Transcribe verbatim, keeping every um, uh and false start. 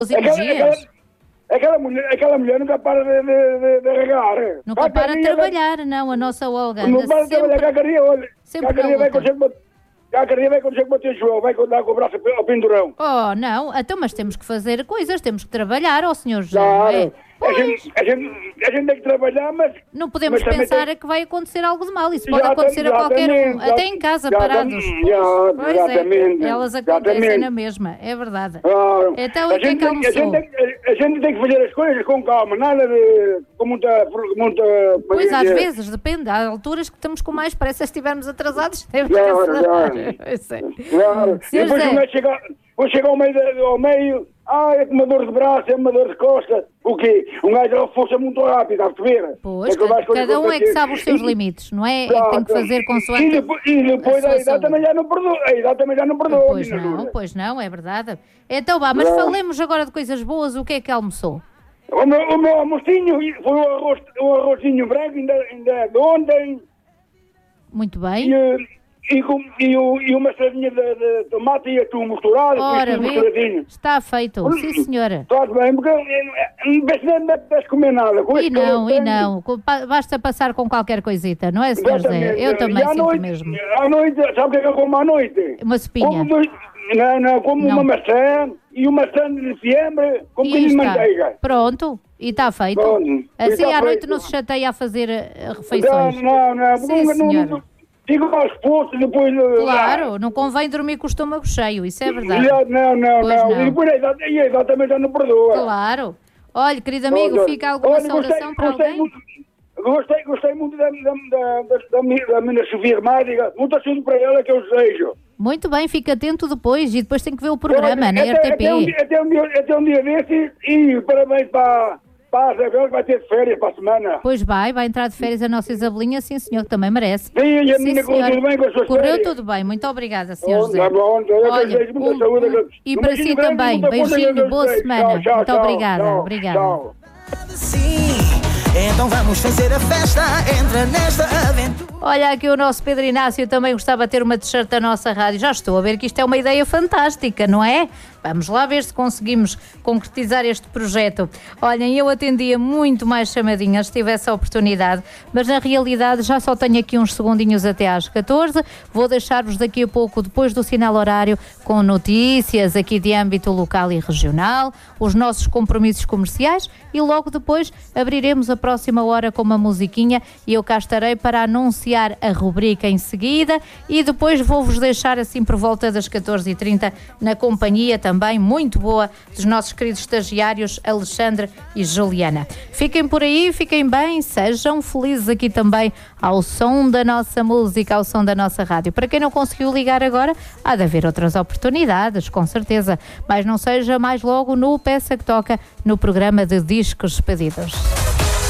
energias. Aquela mulher, aquela mulher nunca para de, de, de, de regar. Nunca para de trabalhar, não, a nossa Olga. Não para de trabalhar, cá queria, olha. Sempre Cá queria vai conseguir bater, cá queria vai conseguir bater João, vai dar com o braço ao pendurão. Oh, não, então, mas temos que fazer coisas, temos que trabalhar, ó senhor José. Claro. É? A gente, a, gente, a gente tem que trabalhar, mas... Não podemos mas pensar tem... que vai acontecer algo de mal. Isso pode acontecer a qualquer um, já, até em casa, já, parados. Já, pois exatamente. É, elas acontecem exatamente. na mesma, é verdade. Claro. Então, e quem que almoçou? A gente, tem, a gente tem que fazer as coisas com calma, nada de... com muita... muita pois, às vezes, depende. Há alturas que estamos com mais pressa, se estivermos atrasados, temos que claro, acelerar. Claro. Depois um gajo chega, chega ao meio, de, ao meio... Ah, é uma dor de braço, é uma dor de costa. O quê? Um gajo dá força muito rápida, a perceber? Pois, é que cada, cada um é que sabe os seus e, limites, não é? Claro, é que tem que fazer consoante. E depois, e depois a, a idade também já não perdoa. A idade também já não perdoa. Pois não, dúvida. Pois não, é verdade. Então vá, mas não. Falemos agora de coisas boas. O que é que almoçou? O meu, o meu almocinho foi um, arroz, um arrozinho branco, ainda, ainda de ontem. Muito bem. E, E, com, e, e uma saladinha de, de tomate e atum misturado. Ora, bem, está feito, sim senhora. Está bem, porque não deve comer nada. Com e não, e não, basta passar com qualquer coisita, não é, senhor José? Eu também sinto noite, mesmo. À noite, sabe o que é que eu como à noite? Uma sopinha. Como dois, não, não, como não. Uma maçã e uma maçã de fiambre com um bocadinho de manteiga. Pronto. E está feito. Pronto. Assim à noite não se chateia a fazer refeições. Não, não, não. Sim, não, senhora. Não, Digo aos pontos, depois... Claro, não convém dormir com o estômago cheio, isso é verdade. Não, não, pois não. não. E depois a idade também já não perdoa. Claro. Olha, querido amigo, olha, fica alguma olha, saudação gostei, para gostei alguém? Muito, gostei, gostei muito da, da, da, da, minha, da minha Sofia Armádiga. Muito assim para ela que eu desejo. Muito bem, fica atento depois e depois tem que ver o programa olha, na até, R T P. Até um, dia, até, um dia, até um dia desse e parabéns para... Pá, Isabel vai ter de férias para a semana. Pois vai, vai entrar de férias a nossa Isabelinha, sim senhor, que também merece. Sim, e a minha correu tudo bem com as suas Correu férias. tudo bem, muito obrigada, senhor oh, José. Tá bom, olha, muita um, saúde. Um, e para si também, beijinho, boa semana. Tchau, tchau, muito tchau, obrigada, tchau, obrigada. Tchau. Então vamos fazer a festa, entra nesta aventura. Olha, aqui o nosso Pedro Inácio também gostava de ter uma t-shirt da nossa rádio. Já estou a ver que isto é uma ideia fantástica, não é? Vamos lá ver se conseguimos concretizar este projeto. Olhem, eu atendia muito mais chamadinhas se tivesse a oportunidade, mas na realidade já só tenho aqui uns segundinhos até às catorze. Vou deixar-vos daqui a pouco, depois do sinal horário, com notícias aqui de âmbito local e regional, os nossos compromissos comerciais e logo depois abriremos a próxima hora com uma musiquinha e eu cá estarei para anunciar a rubrica em seguida e depois vou-vos deixar assim por volta das catorze e trinta na companhia também muito boa dos nossos queridos estagiários Alexandre e Juliana. Fiquem por aí, fiquem bem, sejam felizes aqui também ao som da nossa música, ao som da nossa rádio. Para quem não conseguiu ligar agora, há de haver outras oportunidades, com certeza, mas não seja mais logo no Peça que Toca, no programa de Discos Pedidos.